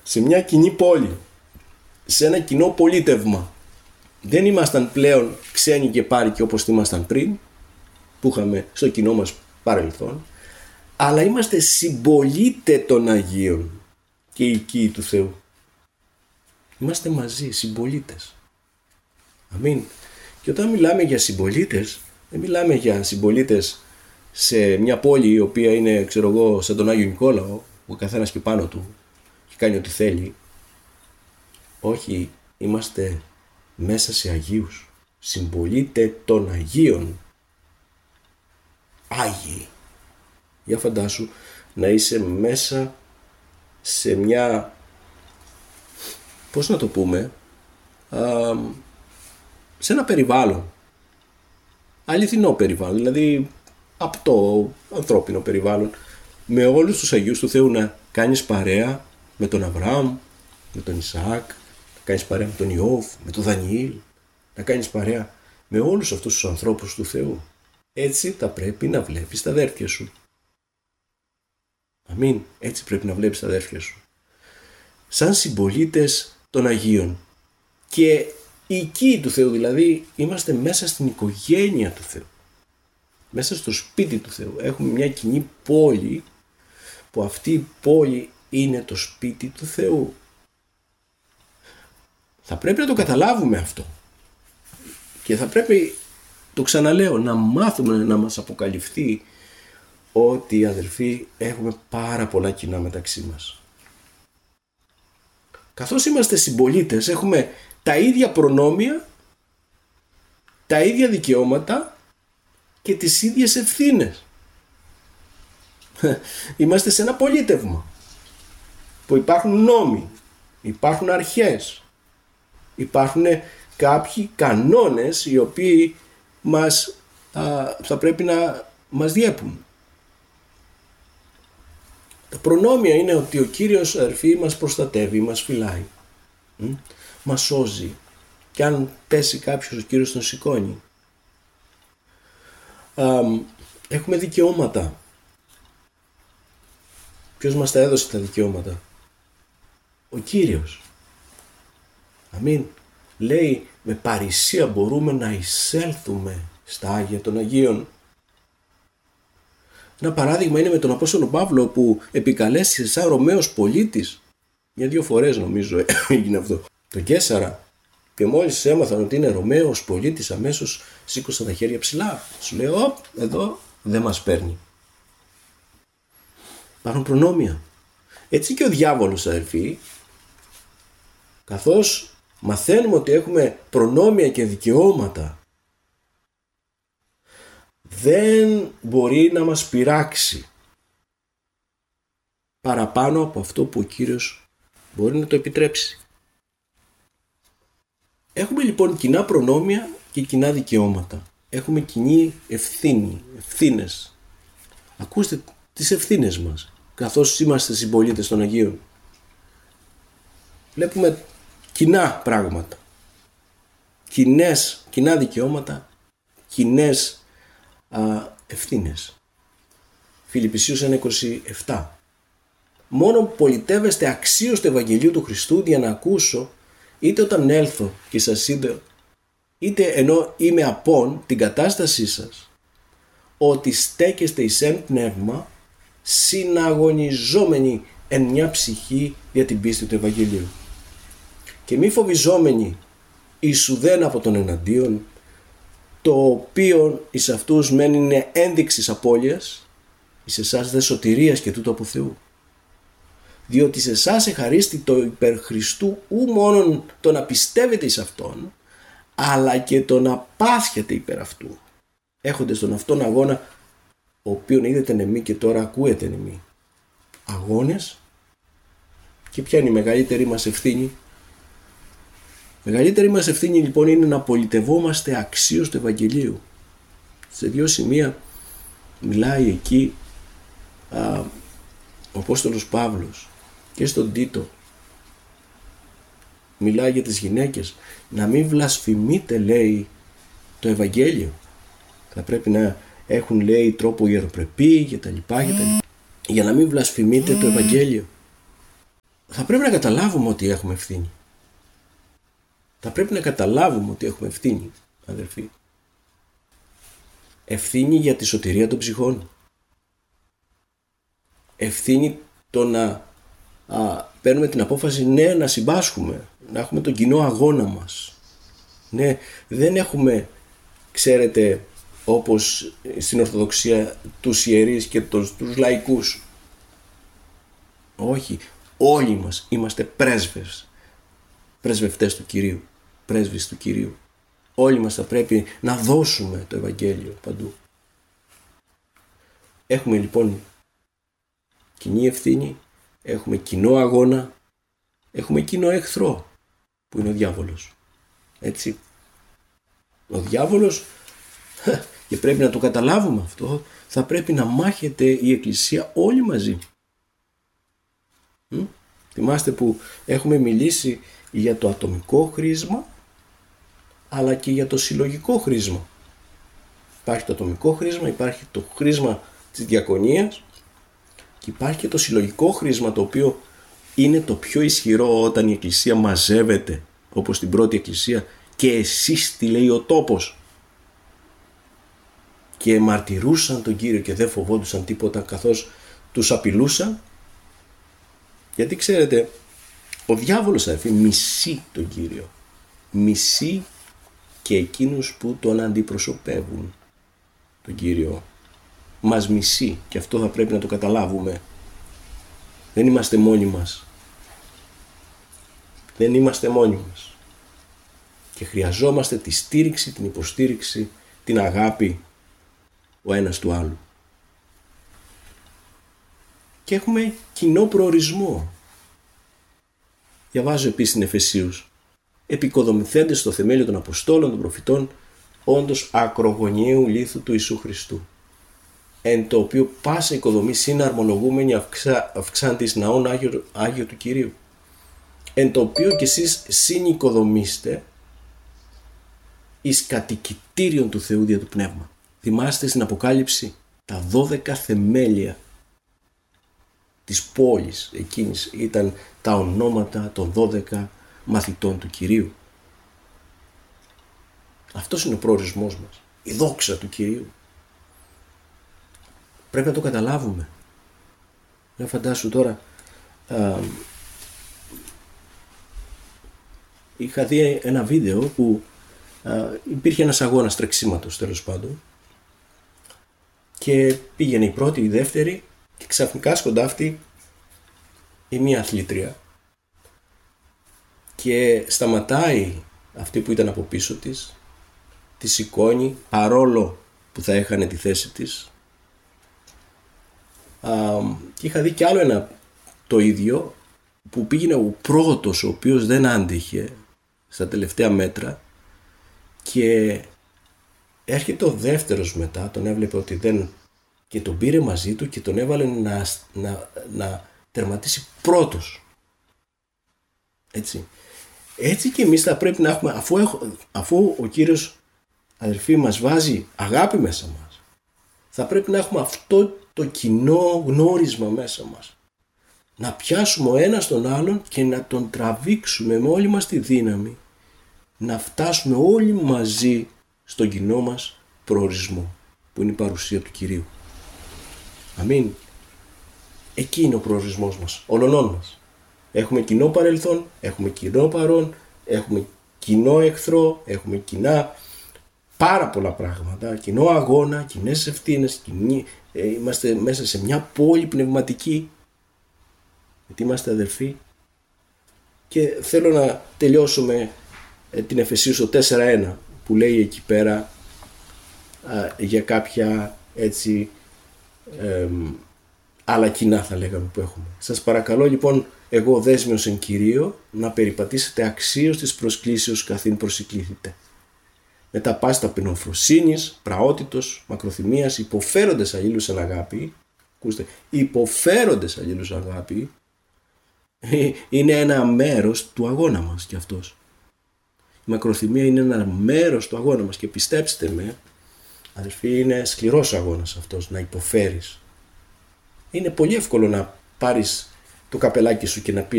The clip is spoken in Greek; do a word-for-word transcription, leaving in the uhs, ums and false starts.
σε μια κοινή πόλη, σε ένα κοινό πολίτευμα. Δεν ήμασταν πλέον ξένοι και πάρικοι όπως ήμασταν πριν, που είχαμε στο κοινό μας παρελθόν, αλλά είμαστε συμπολίτες των Αγίων και οικοί του Θεού. Είμαστε μαζί, συμπολίτες. Αμήν. Και όταν μιλάμε για συμπολίτες, δεν μιλάμε για συμπολίτες σε μια πόλη η οποία είναι, ξέρω εγώ, σαν τον Άγιο Νικόλαο, ο καθένας και πάνω του και κάνει ό,τι θέλει. Όχι, είμαστε μέσα σε Αγίους, συμπολίτες των Αγίων. Άγιοι. Για φαντάσου να είσαι μέσα σε μια, πώς να το πούμε, α, σε ένα περιβάλλον, αληθινό περιβάλλον, δηλαδή απτό ανθρώπινο περιβάλλον, με όλους τους Αγίους του Θεού, να κάνεις παρέα με τον Αβραάμ, με τον Ισαάκ, να κάνεις παρέα με τον Ιώβ, με τον Δανιήλ, να κάνεις παρέα με όλους αυτούς τους ανθρώπους του Θεού. Έτσι θα πρέπει να βλέπεις τα αδέρφια σου. Αμήν. Έτσι πρέπει να βλέπεις τα αδέρφια σου. Σαν συμπολίτες των Αγίων και οικοί του Θεού, δηλαδή είμαστε μέσα στην οικογένεια του Θεού, μέσα στο σπίτι του Θεού. Έχουμε μια κοινή πόλη, που αυτή η πόλη είναι το σπίτι του Θεού. Θα πρέπει να το καταλάβουμε αυτό και θα πρέπει, το ξαναλέω, να μάθουμε να μας αποκαλυφθεί ότι, αδελφοί, έχουμε πάρα πολλά κοινά μεταξύ μας. Καθώς είμαστε συμπολίτες, έχουμε τα ίδια προνόμια, τα ίδια δικαιώματα και τις ίδιες ευθύνες. Είμαστε σε ένα πολίτευμα που υπάρχουν νόμοι, υπάρχουν αρχές, υπάρχουν κάποιοι κανόνες οι οποίοι μας, α, θα πρέπει να μας διέπουν. Τα προνόμια είναι ότι ο Κύριος, αδερφοί, μας προστατεύει, μας φυλάει, μ? μας σώζει, και αν πέσει κάποιος, ο Κύριος τον σηκώνει. Α, έχουμε δικαιώματα. Ποιος μας τα έδωσε τα δικαιώματα? Ο Κύριος. Αμήν. Λέει, με παρησία μπορούμε να εισέλθουμε στα Άγια των Αγίων. Ένα παράδειγμα είναι με τον Απόστολο Παύλο, που επικαλέστησε σαν Ρωμαίος πολίτης. Για δύο φορές νομίζω έγινε αυτό. Το Καίσαρα. Και μόλις έμαθαν ότι είναι Ρωμαίος πολίτης, αμέσως σήκωσαν τα χέρια ψηλά. Σου λέει, όπ, εδώ δεν μας παίρνει. Υπάρχουν προνόμια. Έτσι και ο διάβολος, αδελφοί, καθώς μαθαίνουμε ότι έχουμε προνόμια και δικαιώματα, δεν μπορεί να μας πειράξει παραπάνω από αυτό που ο Κύριος μπορεί να το επιτρέψει. Έχουμε λοιπόν κοινά προνόμια και κοινά δικαιώματα. Έχουμε κοινή ευθύνη, ευθύνες. Ακούστε τις ευθύνες μας, καθώς είμαστε συμπολίτες των Αγίων. Βλέπουμε κοινά πράγματα, κοινές, κοινά δικαιώματα, κοινές α, ευθύνες. Φιλιππισίους ένα είκοσι επτά. Μόνο πολιτεύεστε αξίως του Ευαγγελίου του Χριστού, για να ακούσω, είτε όταν έλθω και σας είδω, είτε ενώ είμαι απόν την κατάστασή σας, ότι στέκεστε εις εν πνεύμα, συναγωνιζόμενοι εν μια ψυχή για την πίστη του Ευαγγελίου. Και μη φοβιζόμενοι εις ουδέν από τον εναντίον, το οποίο εις αυτούς μεν είναι ένδειξης απώλειας, εις εσάς δε σωτηρίας και τούτο από Θεού. Διότι σε εσάς εχαρίστη το υπερ Χριστού ου μόνον το να πιστεύετε εις Αυτόν, αλλά και το να πάσχετε υπερ Αυτού, έχοντες τον αυτόν αγώνα, ο οποίον είδετε εν εμεί και τώρα ακούετε εν εμεί. Αγώνες. Και ποια είναι η μεγαλύτερη μας ευθύνη? Μεγαλύτερη μας ευθύνη λοιπόν είναι να πολιτευόμαστε αξίως του Ευαγγελίου. Σε δύο σημεία μιλάει εκεί α, ο Απόστολος Παύλος, και στον Τίτο μιλάει για τις γυναίκες. Να μην βλασφημείτε, λέει, το Ευαγγέλιο. Θα πρέπει να έχουν, λέει, τρόπο ιεροπρεπή και τα λοιπά, και τα λοιπά, για να μην βλασφημείτε το Ευαγγέλιο. θα πρέπει να καταλάβουμε ότι έχουμε ευθύνη. Θα πρέπει να καταλάβουμε ότι έχουμε ευθύνη, αδερφοί. Ευθύνη για τη σωτηρία των ψυχών. Ευθύνη το να α, παίρνουμε την απόφαση, ναι, να συμπάσχουμε, να έχουμε τον κοινό αγώνα μας. Ναι, δεν έχουμε, ξέρετε, όπως στην Ορθοδοξία, τους ιερείς και τους, τους λαϊκούς. Όχι, όλοι μας είμαστε πρέσβες, πρεσβευτές του Κυρίου, πρέσβεις του Κυρίου. Όλοι μας θα πρέπει να δώσουμε το Ευαγγέλιο παντού. Έχουμε λοιπόν κοινή ευθύνη, έχουμε κοινό αγώνα, έχουμε κοινό εχθρό που είναι ο διάβολος. Έτσι. Ο διάβολος, και πρέπει να το καταλάβουμε αυτό, θα πρέπει να μάχεται η Εκκλησία όλοι μαζί. Μ? Θυμάστε που έχουμε μιλήσει για το ατομικό χρήσμα, αλλά και για το συλλογικό χρήσμα. Υπάρχει το ατομικό χρήσμα, υπάρχει το χρήσμα της διακονίας και υπάρχει και το συλλογικό χρήσμα, το οποίο είναι το πιο ισχυρό όταν η Εκκλησία μαζεύεται, όπως την πρώτη Εκκλησία, και εσείς τι λέει ο τόπος, και μαρτυρούσαν τον Κύριο και δεν φοβόντουσαν τίποτα καθώς τους απειλούσαν. Γιατί ξέρετε, ο διάβολος, αδελφοί, μισεί τον Κύριο, μισεί και εκείνους που τον αντιπροσωπεύουν τον Κύριο. Μας μισεί, και αυτό θα πρέπει να το καταλάβουμε. Δεν είμαστε μόνοι μας. Δεν είμαστε μόνοι μας. Και χρειαζόμαστε τη στήριξη, την υποστήριξη, την αγάπη ο ένας του άλλου. Και έχουμε κοινό προορισμό. Διαβάζω επίσης στην Εφεσίους. Επικοδομηθέντες στο θεμέλιο των Αποστόλων, των Προφητών, όντως ακρογωνιαίου λίθου του Ιησού Χριστού, εν το οποίο πάσα οικοδομή συναρμολογούμενη αυξά, αυξάντη εις ναόν Άγιο, Άγιο του Κυρίου, εν το οποίο κι εσείς συνοικοδομήστε εις κατοικητήριον του Θεού δια του Πνεύμα. Θυμάστε στην Αποκάλυψη τα δώδεκα θεμέλια της πόλης εκείνης ήταν τα ονόματα των δώδεκα μαθητών του Κυρίου. Αυτός είναι ο προορισμός μας, η δόξα του Κυρίου. Πρέπει να το καταλάβουμε. Για φαντάσου τώρα, α, είχα δει ένα βίντεο που α, υπήρχε ένας αγώνας τρεξίματος, τέλος πάντων, και πήγαινε η πρώτη, η δεύτερη, και ξαφνικά σκοντάφτει η μία αθλήτρια και σταματάει αυτή που ήταν από πίσω της, τη σηκώνει παρόλο που θα έχανε τη θέση της. Α, και είχα δει κι άλλο ένα το ίδιο που πήγαινε ο πρώτος, ο οποίος δεν άντυχε στα τελευταία μέτρα, και έρχεται ο δεύτερος μετά, τον έβλεπε ότι δεν, και τον πήρε μαζί του και τον έβαλε να, να, να τερματίσει πρώτος. Έτσι. Έτσι και εμείς θα πρέπει να έχουμε, αφού, έχω, αφού ο Κύριος, αδελφοί, μας βάζει αγάπη μέσα μας, θα πρέπει να έχουμε αυτό το κοινό γνώρισμα μέσα μας. Να πιάσουμε ο ένας τον άλλον και να τον τραβήξουμε με όλη μας τη δύναμη, να φτάσουμε όλοι μαζί στον κοινό μας προορισμό, που είναι η παρουσία του Κυρίου. Αμήν. Εκεί είναι ο προορισμός μας, όλων μας. Έχουμε κοινό παρελθόν, έχουμε κοινό παρόν, έχουμε κοινό εχθρό, έχουμε κοινά πάρα πολλά πράγματα, κοινό αγώνα, κοινές ευθύνες, κοινή, ε, είμαστε μέσα σε μια πόλη πνευματική, γιατί είμαστε αδελφοί. Και θέλω να τελειώσω με ε, την Εφεσίους το τέσσερα ένα, που λέει εκεί πέρα α, για κάποια έτσι ε, άλλα κοινά, θα λέγαμε, που έχουμε. Σας παρακαλώ λοιπόν, εγώ δέσμιος εν Κυρίω, να περιπατήσετε αξίως της προσκλήσεως καθήν προσεκλήθητε, με τα πάση ταπεινοφροσύνης, πραότητος, μακροθυμίας, υποφέροντες αλλήλους εν αγάπη. Ακούστε, υποφέροντες αλλήλους αγάπη. Είναι ένα μέρος του αγώνα μας κι αυτός. Η μακροθυμία είναι ένα μέρος του αγώνα μας, και πιστέψτε με, αδελφοί, είναι σκληρός αγώνας αυτός, να υποφέρεις. Είναι πολύ εύκολο να πάρεις το καπελάκι σου και να πεις